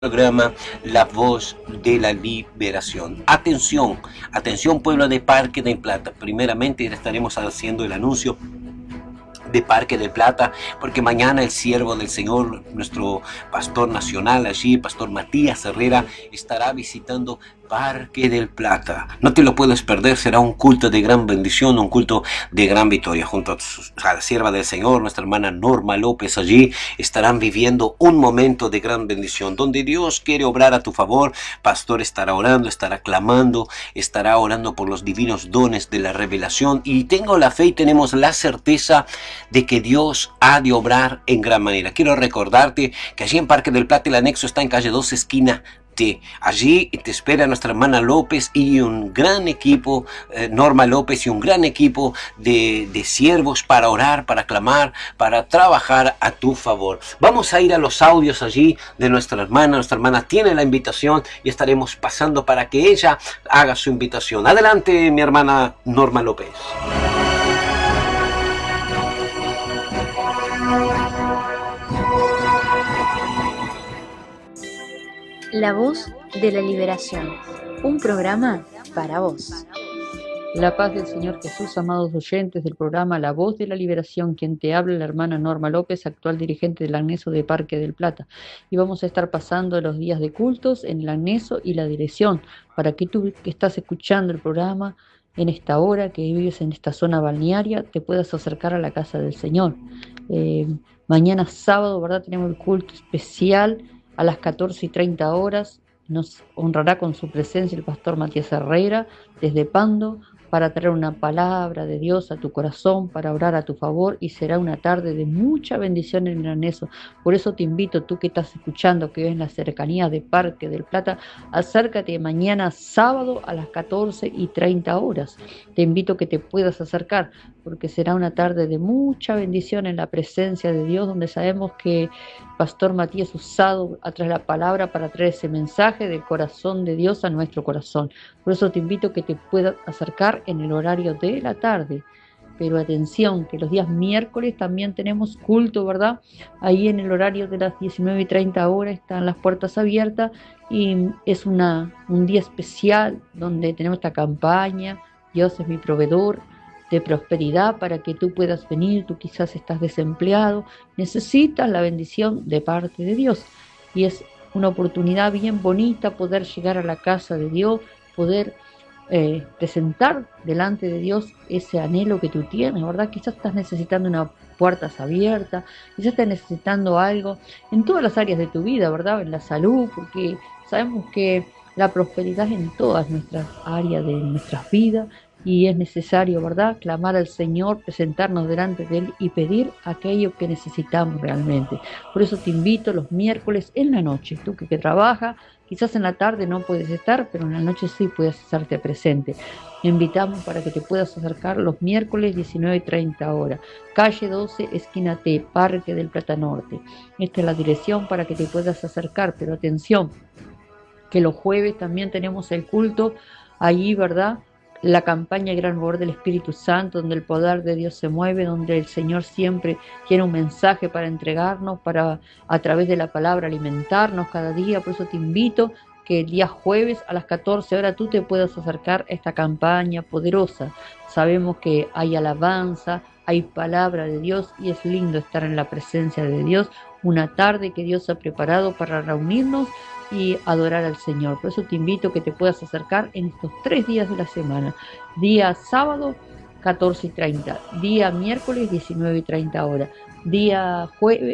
Programa La Voz de la Liberación. Atención, atención pueblo de Parque del Plata. Primeramente estaremos haciendo el anuncio de Parque del Plata, porque mañana el siervo del Señor, nuestro pastor nacional allí, pastor Matías Herrera, estará visitando Parque del Plata. No te lo puedes perder, será un culto de gran bendición, un culto de gran victoria. Junto a la sierva del Señor, nuestra hermana Norma López, allí estarán viviendo un momento de gran bendición, donde Dios quiere obrar a tu favor. Pastor estará orando, estará clamando, estará orando por los divinos dones de la revelación, y tengo la fe y tenemos la certeza de que Dios ha de obrar en gran manera. Quiero recordarte que allí en Parque del Plata el anexo está en calle 2, esquina T. Allí te espera nuestra hermana López y un gran equipo, Norma López, y un gran equipo de siervos para orar, para clamar, para trabajar a tu favor. Vamos a ir a los audios allí de nuestra hermana. Nuestra hermana tiene la invitación y estaremos pasando para que ella haga su invitación. Adelante, mi hermana Norma López. La Voz de la Liberación, un programa para vos. La paz del Señor Jesús, amados oyentes del programa La Voz de la Liberación, quien te habla, la hermana Norma López, actual dirigente del Agneso de Parque del Plata. Y vamos a estar pasando los días de cultos en el Agneso y la dirección, para que tú que estás escuchando el programa en esta hora, que vives en esta zona balnearia, te puedas acercar a la casa del Señor. Mañana sábado, ¿verdad? Tenemos el culto especial a las 14:30. Nos honrará con su presencia el pastor Matías Herrera desde Pando, para traer una palabra de Dios a tu corazón, para orar a tu favor, y será una tarde de mucha bendición en el Agneso. Por eso te invito, tú que estás escuchando, que ves en la cercanía de Parque del Plata, acércate mañana sábado a las 14:30. Te invito que te puedas acercar, porque será una tarde de mucha bendición en la presencia de Dios, donde sabemos que Pastor Matías usado a través de la palabra para traer ese mensaje del corazón de Dios a nuestro corazón. Por eso te invito a que te puedas acercar en el horario de la tarde. Pero atención, que los días miércoles también tenemos culto, ¿verdad? Ahí en el horario de las 19:30 están las puertas abiertas, y es un día especial donde tenemos esta campaña, Dios es mi proveedor, de prosperidad, para que tú puedas venir. Tú quizás estás desempleado, necesitas la bendición de parte de Dios, y es una oportunidad bien bonita poder llegar a la casa de Dios, poder presentar delante de Dios ese anhelo que tú tienes, ¿verdad? Quizás estás necesitando una puertas abiertas, quizás estás necesitando algo en todas las áreas de tu vida, ¿verdad? En la salud, porque sabemos que la prosperidad es en todas nuestras áreas de nuestras vidas, y es necesario, ¿verdad?, clamar al Señor, presentarnos delante de Él y pedir aquello que necesitamos realmente. Por eso te invito los miércoles en la noche, tú que trabajas, quizás en la tarde no puedes estar, pero en la noche sí puedes hacerte presente. Te invitamos para que te puedas acercar los miércoles 19:30, calle 12, esquina T, Parque del Plata Norte. Esta es la dirección para que te puedas acercar, pero atención, que los jueves también tenemos el culto allí, ¿verdad?, la campaña Gran Mover del Espíritu Santo, donde el poder de Dios se mueve, donde el Señor siempre tiene un mensaje para entregarnos, para a través de la palabra alimentarnos cada día. Por eso te invito que el día jueves a las 14 tú te puedas acercar a esta campaña poderosa. Sabemos que hay alabanza, hay palabra de Dios, y es lindo estar en la presencia de Dios, una tarde que Dios ha preparado para reunirnos y adorar al Señor. Por eso te invito a que te puedas acercar en estos 3 días de la semana. Día sábado 14:30, día miércoles 19:30, día jueves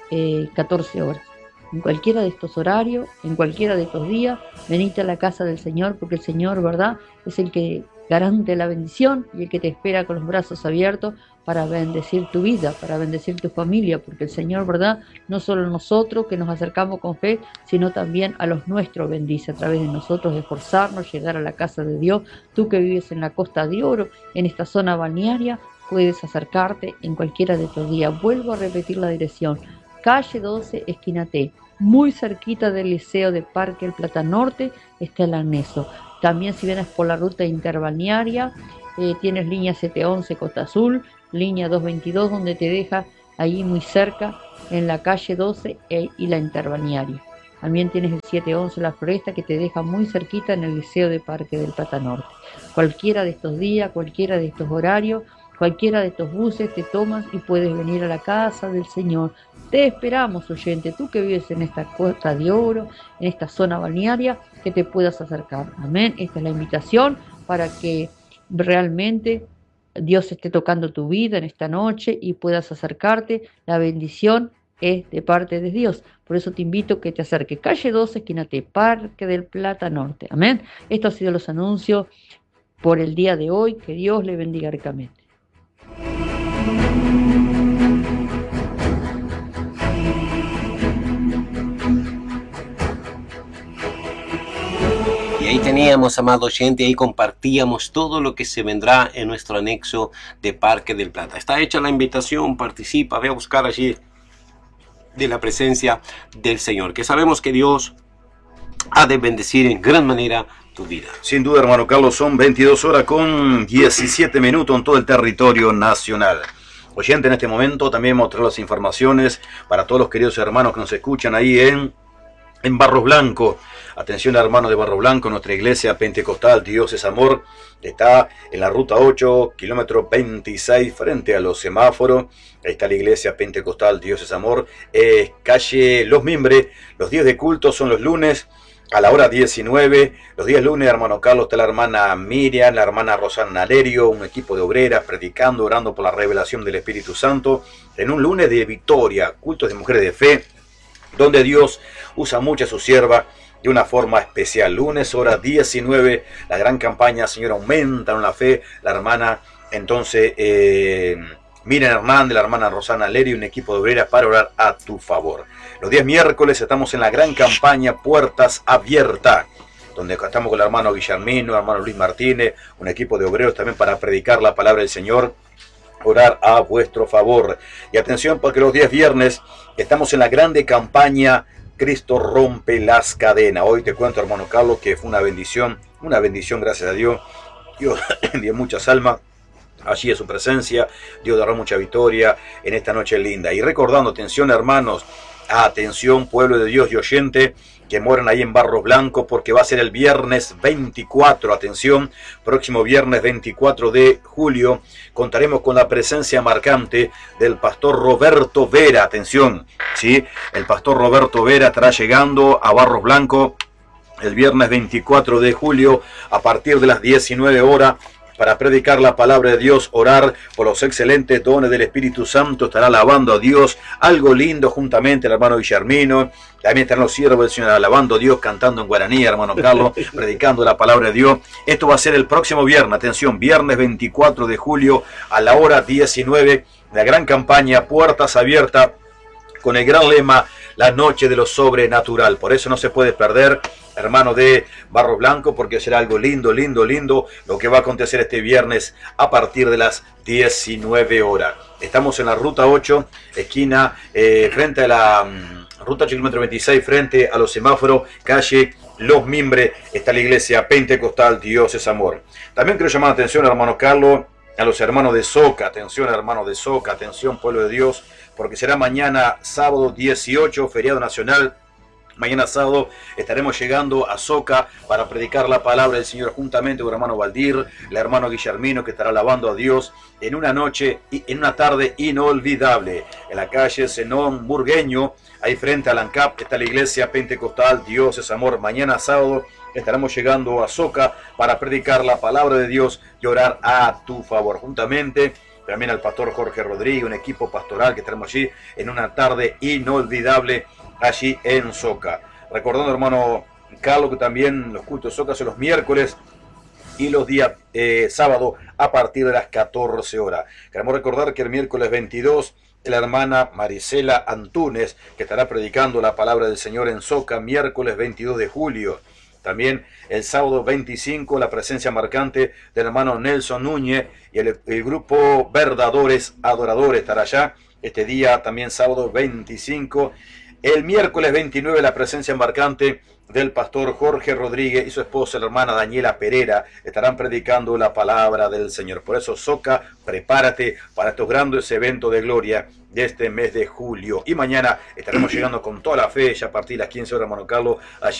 14 horas. En cualquiera de estos horarios, en cualquiera de estos días, venite a la casa del Señor, porque el Señor, ¿verdad?, es el que garante la bendición y el que te espera con los brazos abiertos para bendecir tu vida, para bendecir tu familia, porque el Señor, ¿verdad?, no solo nosotros que nos acercamos con fe, sino también a los nuestros bendice a través de nosotros, esforzarnos, llegar a la casa de Dios. Tú que vives en la Costa de Oro, en esta zona balnearia, puedes acercarte en cualquiera de estos días. Vuelvo a repetir la dirección, calle 12, esquina T, muy cerquita del Liceo de Parque el Plata Norte, está el Agneso. También si vienes por la ruta interbalnearia, tienes línea 711 Costa Azul, línea 222, donde te deja ahí muy cerca en la calle 12 y la interbalnearia. También tienes el 711 La Floresta, que te deja muy cerquita en el Liceo de Parque del Plata Norte. Cualquiera de estos días, cualquiera de estos horarios, cualquiera de estos buses te tomas y puedes venir a la casa del Señor. Te esperamos, oyente, tú que vives en esta Costa de Oro, en esta zona balnearia, que te puedas acercar. Amén. Esta es la invitación para que realmente Dios esté tocando tu vida en esta noche y puedas acercarte. La bendición es de parte de Dios. Por eso te invito a que te acerques. Calle 12, esquina T, Parque del Plata Norte. Amén. Estos han sido los anuncios por el día de hoy. Que Dios le bendiga ricamente. Y ahí teníamos, amado oyente, ahí compartíamos todo lo que se vendrá en nuestro anexo de Parque del Plata. Está hecha la invitación, participa, ve a buscar allí de la presencia del Señor, que sabemos que Dios ha de bendecir en gran manera tu vida. Sin duda, hermano Carlos, son 22 horas con 17 minutos en todo el territorio nacional. Oyente, en este momento también mostrar las informaciones para todos los queridos hermanos que nos escuchan ahí en Barros Blanco. Atención, hermanos de Barros Blanco, nuestra iglesia pentecostal Dios es Amor está en la ruta 8, kilómetro 26, frente a los semáforos. Ahí está la iglesia pentecostal Dios es Amor, calle Los Mimbres. Los días de culto son los lunes a la hora 19. Los días lunes, hermano Carlos, está la hermana Miriam, la hermana Rosana Alerio, un equipo de obreras predicando, orando por la revelación del Espíritu Santo, en un lunes de victoria, cultos de mujeres de fe, donde Dios usa mucho a su sierva de una forma especial. Lunes, hora 19, la gran campaña, Señor, aumenta en la fe. La hermana, entonces, Miriam Hernández, la hermana Rosana Leri, un equipo de obreras para orar a tu favor. Los días miércoles estamos en la gran campaña Puertas Abiertas, donde estamos con el hermano Guillermino, el hermano Luis Martínez, un equipo de obreros también para predicar la palabra del Señor, orar a vuestro favor. Y atención, porque los días viernes estamos en la grande campaña Cristo rompe las cadenas. Hoy te cuento, hermano Carlos, que fue una bendición, gracias a Dios. Dios dio muchas almas allí en su presencia. Dios dará mucha victoria en esta noche linda. Y recordando, atención, hermanos, atención, pueblo de Dios y oyente que moran ahí en Barros Blanco, porque va a ser el viernes 24, atención, próximo viernes 24 de julio, contaremos con la presencia marcante del pastor Roberto Vera, atención, ¿sí? El pastor Roberto Vera estará llegando a Barros Blanco el viernes 24 de julio a partir de las 19 horas, para predicar la palabra de Dios, orar por los excelentes dones del Espíritu Santo. Estará alabando a Dios, algo lindo juntamente el hermano Guillermino. También estarán los siervos del Señor alabando a Dios, cantando en guaraní, hermano Carlos, predicando la palabra de Dios. Esto va a ser el próximo viernes, atención, viernes 24 de julio a la hora 19, la gran campaña Puertas Abiertas, con el gran lema, la noche de lo sobrenatural. Por eso no se puede perder, hermano de Barros Blanco, porque será algo lindo, lindo, lindo lo que va a acontecer este viernes a partir de las 19 horas. Estamos en la ruta 8, esquina, frente a la ruta 8, kilómetro 26, frente a los semáforos, calle Los Mimbres, está la iglesia pentecostal Dios es Amor. También quiero llamar la atención, hermano Carlos, a los hermanos de Soca. Atención, hermanos de Soca, atención, pueblo de Dios, porque será mañana sábado 18, feriado nacional. Mañana sábado estaremos llegando a Soca para predicar la palabra del Señor juntamente con el hermano Valdir, el hermano Guillermino, que estará alabando a Dios en una noche y en una tarde inolvidable. En la calle Zenón Burgueño, ahí frente al ANCAP, está la iglesia pentecostal Dios es Amor. Mañana sábado estaremos llegando a Soca para predicar la palabra de Dios y orar a tu favor. Juntamente también al pastor Jorge Rodríguez, un equipo pastoral que estaremos allí en una tarde inolvidable allí en Soca. Recordando, hermano Carlos, que también los cultos de Soca son los miércoles y los días sábado a partir de las 14 horas. Queremos recordar que el miércoles 22 la hermana Marisela Antúnez, que estará predicando la palabra del Señor en Soca, miércoles 22 de julio. También el sábado 25, la presencia marcante del hermano Nelson Núñez y el grupo Verdadores Adoradores estará allá. Este día también sábado 25 El miércoles 29 la presencia embarcante del pastor Jorge Rodríguez y su esposa, la hermana Daniela Pereira, estarán predicando la palabra del Señor. Por eso, Soca, prepárate para estos grandes eventos de gloria de este mes de julio. Y mañana estaremos llegando con toda la fe, ya a partir de las 15 horas, hermano Carlos, allí